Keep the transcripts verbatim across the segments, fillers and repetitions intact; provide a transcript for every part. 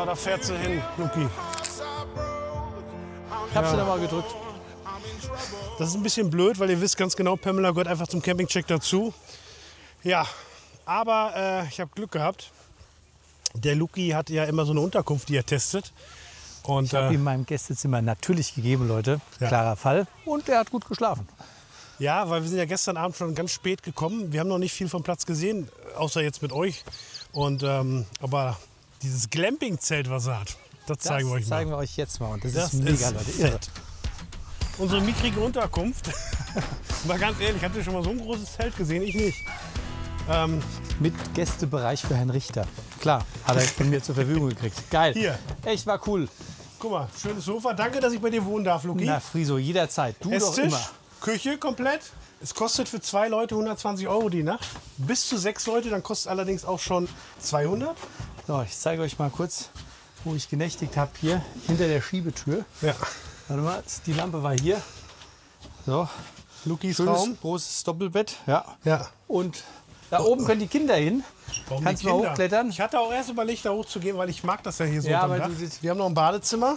da fährt sie hin, Luki. Ich hab sie da mal gedrückt. Das ist ein bisschen blöd, weil ihr wisst ganz genau, Pamela gehört einfach zum Campingcheck dazu. Ja, aber äh, ich habe Glück gehabt. Der Luki hat ja immer so eine Unterkunft, die er testet. Und, Ich habe äh, ihm mein Gästezimmer natürlich gegeben, Leute. Ja. Klarer Fall. Und er hat gut geschlafen. ja, weil wir sind ja gestern Abend schon ganz spät gekommen. Wir haben noch nicht viel vom Platz gesehen, außer jetzt mit euch. Und, ähm, aber dieses Glamping-Zelt, was er hat, das, Das zeigen wir euch zeigen mal. wir euch jetzt mal. Und das, Das ist mega, ist Leute. Irre. fett. Unsere mickrige Unterkunft. Mal ganz ehrlich, habt ihr schon mal so ein großes Zelt gesehen? Ich nicht. Ähm, Mit Gästebereich für Herrn Richter. Klar, hat er von mir zur Verfügung gekriegt. Geil. Hier. Echt war cool. guck mal, schönes Sofa. Danke, dass ich bei dir wohnen darf, Luki. Na, Friso, jederzeit. Du doch Esstisch, immer. Küche komplett. Es kostet für zwei Leute hundertzwanzig Euro die Nacht. Bis zu sechs Leute, dann kostet allerdings auch schon zweihundert. So, ich zeige euch mal kurz, wo ich genächtigt habe. Hier hinter der Schiebetür. Ja. Warte mal, die Lampe war hier. So, Lukis schönes Raum. großes Doppelbett. Ja. Ja. Und da oben können die Kinder hin. Warum Kannst die du mal Kinder? hochklettern? Ich hatte auch erst überlegt, da hochzugehen, weil ich mag das ja hier so. Ja, unterm aber Dach. du- Wir haben noch ein Badezimmer.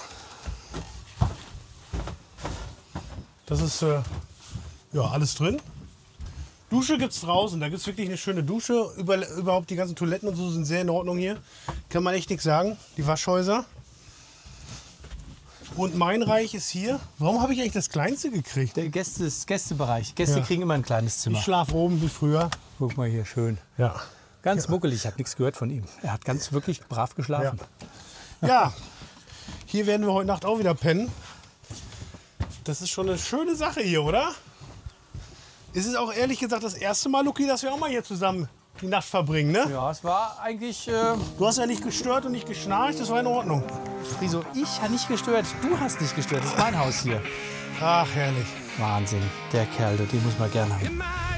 Das ist äh, ja alles drin. Dusche gibt's draußen. Da gibt's wirklich eine schöne Dusche. Über, überhaupt die ganzen Toiletten und so sind sehr in Ordnung hier. Kann man echt nichts sagen. Die Waschhäuser. Und mein Reich ist hier. Warum habe ich eigentlich das kleinste gekriegt? Der Gäste, Gästebereich. Gäste Ja. kriegen immer ein kleines Zimmer. Ich schlafe oben wie früher. Guck mal hier, schön. Ja. Ganz muckelig, ich habe nichts gehört von ihm. Er hat ganz wirklich brav geschlafen. Ja, hier werden wir heute Nacht auch wieder pennen. Das ist schon eine schöne Sache hier, oder? Es ist auch ehrlich gesagt das erste Mal, Luki, dass wir auch mal hier zusammen die Nacht verbringen, ne? Ja, es war eigentlich, äh, Du hast ja nicht gestört und nicht geschnarcht, das war in Ordnung. Friso, ich habe nicht gestört, du hast nicht gestört, das ist mein Haus hier. Ach, herrlich. Wahnsinn, der Kerl, den muss man gerne haben.